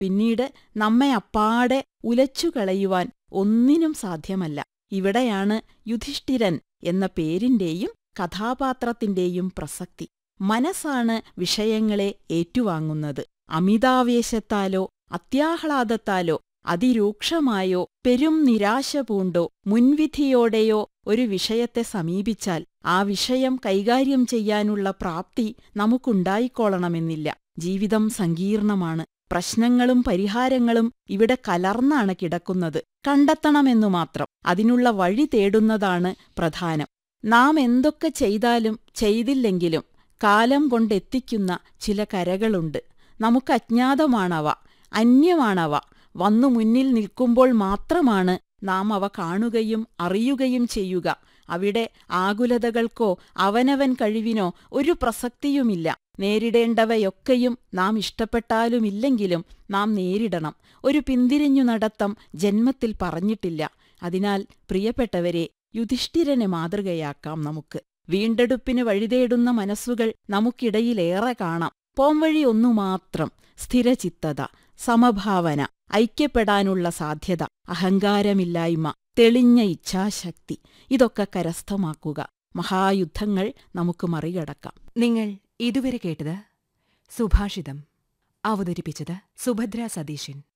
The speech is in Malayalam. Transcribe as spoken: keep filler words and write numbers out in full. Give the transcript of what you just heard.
പിന്നീട് നമ്മെ അപ്പാടെ ഉലച്ചുകളയുവാൻ ഒന്നിനും സാധ്യമല്ല. ഇവിടെയാണ് യുധിഷ്ഠിരൻ എന്ന പേരിന്റെയും കഥാപാത്രത്തിന്റെയും പ്രസക്തി. മനസ്സാണ് വിഷയങ്ങളെ ഏറ്റുവാങ്ങുന്നത്. അമിതാവേശത്താലോ അത്യാഹ്ലാദത്താലോ അതിരൂക്ഷമായോ പെരും നിരാശ പൂണ്ടോ മുൻവിധിയോടെയോ ഒരു വിഷയത്തെ സമീപിച്ചാൽ ആ വിഷയം കൈകാര്യം ചെയ്യാനുള്ള പ്രാപ്തി നമുക്കുണ്ടായിക്കോളണമെന്നില്ല. ജീവിതം സങ്കീർണമാണ്. പ്രശ്നങ്ങളും പരിഹാരങ്ങളും ഇവിടെ കലർന്നാണ് കിടക്കുന്നത്. കണ്ടെത്തണമെന്നു മാത്രം. അതിനുള്ള വഴി തേടുന്നതാണ് പ്രധാനം. നാം എന്തൊക്കെ ചെയ്താലും ചെയ്തില്ലെങ്കിലും കാലം കൊണ്ടെത്തിക്കുന്ന ചില കരകളുണ്ട്. നമുക്കജ്ഞാതമാണവ, അന്യമാണവ. വന്നു മുന്നിൽ നിൽക്കുമ്പോൾ മാത്രമാണ് നാം അവ കാണുകയും അറിയുകയും ചെയ്യുക. അവിടെ ആകുലതകൾക്കോ അവനവൻ കഴിവിനോ ഒരു പ്രസക്തിയുമില്ല. നേരിടേണ്ടവയൊക്കെയും നാം ഇഷ്ടപ്പെട്ടാലുമില്ലെങ്കിലും നാം നേരിടണം. ഒരു പിന്തിരിഞ്ഞു നടത്തം ജന്മത്തിൽ പറഞ്ഞിട്ടില്ല. അതിനാൽ പ്രിയപ്പെട്ടവരെ, യുധിഷ്ഠിരനെ മാതൃകയാക്കാം നമുക്ക്. വീണ്ടെടുപ്പിന് വഴിതേടുന്ന മനസ്സുകൾ നമുക്കിടയിലേറെ കാണാം. പോംവഴി ഒന്നുമാത്രം: സ്ഥിരചിത്തത, സമഭാവന, ഐക്യപ്പെടാനുള്ള സാധ്യത, അഹങ്കാരമില്ലായ്മ, തെളിഞ്ഞ ഇച്ഛാശക്തി. ഇതൊക്കെ കരസ്ഥമാക്കുക. മഹായുദ്ധങ്ങൾ നമുക്ക് മറികടക്കാം. നിങ്ങൾ ഇതുവരെ കേട്ടത് സുഭാഷിതം. അവതരിപ്പിച്ചത് സുഭദ്ര സതീശൻ.